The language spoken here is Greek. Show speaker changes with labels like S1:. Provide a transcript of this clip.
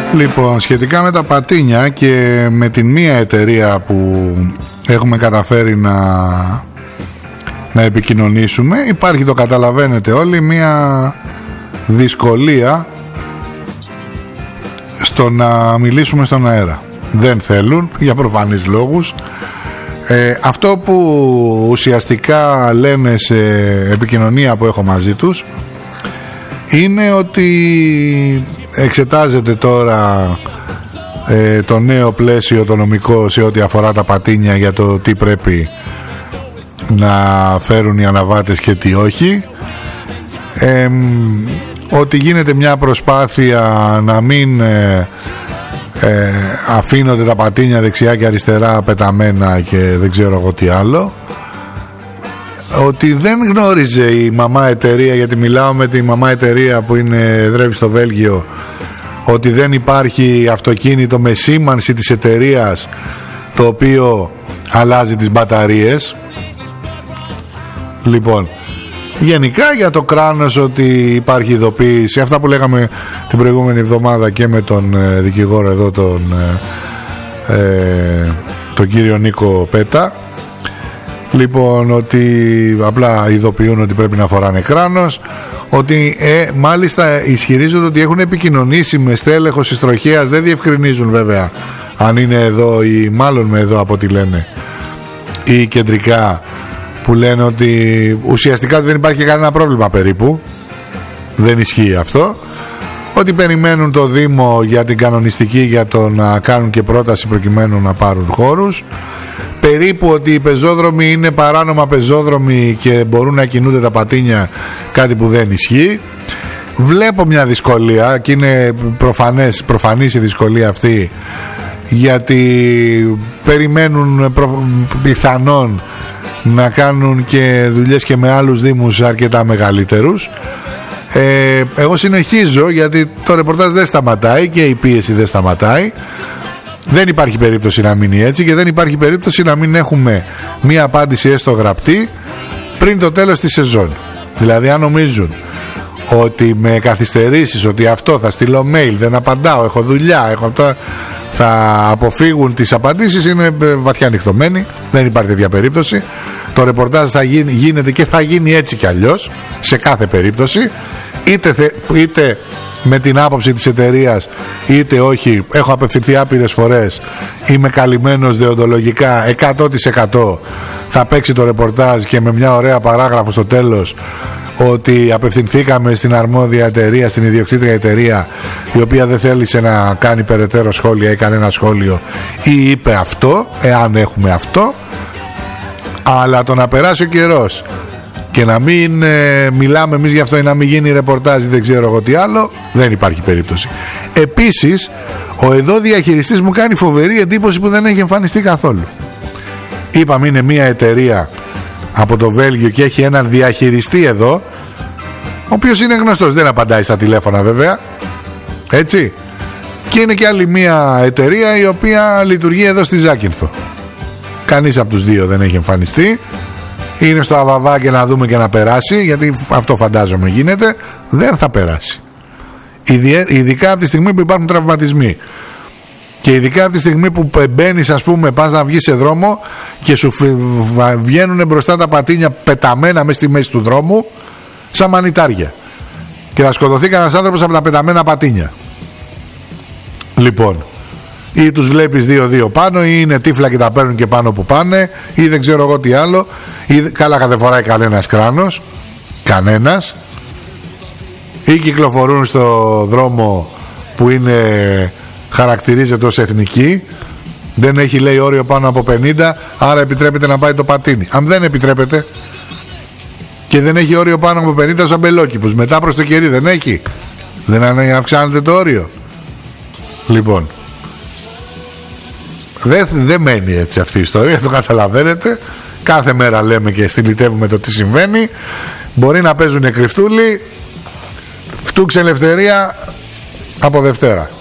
S1: Λοιπόν, σχετικά με τα πατίνια και με την μία εταιρεία που έχουμε καταφέρει να επικοινωνήσουμε, υπάρχει, το καταλαβαίνετε όλοι, μία δυσκολία στο να μιλήσουμε στον αέρα. Δεν θέλουν, για προφανείς λόγους. Αυτό που ουσιαστικά λένε σε επικοινωνία που έχω μαζί τους είναι ότι εξετάζεται τώρα το νέο πλαίσιο το νομικό σε ό,τι αφορά τα πατίνια, για το τι πρέπει να φέρουν οι αναβάτες και τι όχι, ότι γίνεται μια προσπάθεια να μην αφήνονται τα πατίνια δεξιά και αριστερά πεταμένα και δεν ξέρω εγώ τι άλλο, ότι δεν γνώριζε η μαμά εταιρεία, γιατί μιλάω με τη μαμά εταιρεία που εδρεύει στο Βέλγιο, ότι δεν υπάρχει αυτοκίνητο με σήμανση της εταιρείας το οποίο αλλάζει τις μπαταρίες. Λοιπόν, γενικά για το κράνος ότι υπάρχει ειδοποίηση, αυτά που λέγαμε την προηγούμενη εβδομάδα και με τον δικηγόρο εδώ, τον κύριο Νίκο Πέτα. Λοιπόν, ότι απλά ειδοποιούν ότι πρέπει να φοράνε κράνος, ότι μάλιστα ισχυρίζονται ότι έχουν επικοινωνήσει με στέλεχος της τροχέας, δεν διευκρινίζουν βέβαια αν είναι εδώ ή μάλλον με εδώ από ό,τι λένε, ή κεντρικά, που λένε ότι ουσιαστικά δεν υπάρχει κανένα πρόβλημα περίπου, δεν ισχύει αυτό, ότι περιμένουν το Δήμο για την κανονιστική, για το να κάνουν και πρόταση προκειμένου να πάρουν χώρους, περίπου ότι οι πεζόδρομοι είναι παράνομα πεζόδρομοι και μπορούν να κινούνται τα πατίνια, κάτι που δεν ισχύει. Βλέπω μια δυσκολία και είναι προφανής η δυσκολία αυτή, γιατί περιμένουν πιθανόν να κάνουν και δουλειές και με άλλους δήμους αρκετά μεγαλύτερους. Εγώ συνεχίζω, γιατί το ρεπορτάζ δεν σταματάει και η πίεση δεν σταματάει. Δεν υπάρχει περίπτωση να μείνει έτσι και δεν υπάρχει περίπτωση να μην έχουμε μία απάντηση έστω γραπτή πριν το τέλος της σεζόν. Δηλαδή αν νομίζουν ότι με καθυστερήσεις, ότι αυτό θα στείλω mail, δεν απαντάω, έχω δουλειά, έχω αυτά, θα αποφύγουν τις απαντήσεις, είναι βαθιά ανοιχτωμένοι. Δεν υπάρχει τέτοια περίπτωση. Το ρεπορτάζ θα γίνεται και θα γίνει έτσι κι αλλιώς σε κάθε περίπτωση, είτε με την άποψη της εταιρείας είτε όχι. Έχω απευθυνθεί άπειρες φορές, είμαι καλυμμένος δεοντολογικά 100%. Θα παίξει το ρεπορτάζ και με μια ωραία παράγραφο στο τέλος ότι απευθυνθήκαμε στην αρμόδια εταιρεία, στην ιδιοκτήτρια εταιρεία, η οποία δεν θέλησε να κάνει περαιτέρω σχόλια ή κανένα σχόλιο ή είπε αυτό, εάν έχουμε αυτό. Αλλά το να περάσει ο καιρός και να μην μιλάμε εμείς γι' αυτό ή να μην γίνει ρεπορτάζ ή δεν ξέρω εγώ τι άλλο, δεν υπάρχει περίπτωση. Επίσης, ο εδώ διαχειριστής μου κάνει φοβερή εντύπωση που δεν έχει εμφανιστεί καθόλου. Είπαμε είναι μια εταιρεία από το Βέλγιο και έχει έναν διαχειριστή εδώ, ο οποίος είναι γνωστός, δεν απαντάει στα τηλέφωνα βέβαια, έτσι. Και είναι και άλλη μια εταιρεία η οποία λειτουργεί εδώ στη Ζάκυνθο. Κανείς από τους δύο δεν έχει εμφανιστεί. Είναι στο αβαβά και να δούμε και να περάσει, γιατί αυτό φαντάζομαι γίνεται. Δεν θα περάσει, ειδικά από τη στιγμή που υπάρχουν τραυματισμοί και ειδικά από τη στιγμή που μπαίνεις, ας πούμε, πας να βγεις σε δρόμο και σου βγαίνουν μπροστά τα πατίνια πεταμένα μέσα στη μέση του δρόμου σαν μανιτάρια και να σκοτωθεί κανένας άνθρωπος από τα πεταμένα πατίνια. Λοιπόν, ή τους βλέπεις 2-2 πάνω, ή είναι τύφλα και τα παίρνουν και πάνω που πάνε, ή δεν ξέρω εγώ τι άλλο, ή καλά δεν φοράει κανένας κράνος, κανένας, ή κυκλοφορούν στο δρόμο που είναι, χαρακτηρίζεται ως εθνική, δεν έχει λέει όριο πάνω από 50, άρα επιτρέπεται να πάει το πατίνι. Αν δεν επιτρέπεται και δεν έχει όριο πάνω από 50, σαν μπελόκηπους, μετά προς το κερί δεν έχει, δεν αυξάνεται το όριο. Λοιπόν, δεν μένει έτσι αυτή η ιστορία, το καταλαβαίνετε. Κάθε μέρα λέμε και στυλιτεύουμε το τι συμβαίνει. Μπορεί να παίζουν κρυφτούλοι, φτούξε ελευθερία από Δευτέρα.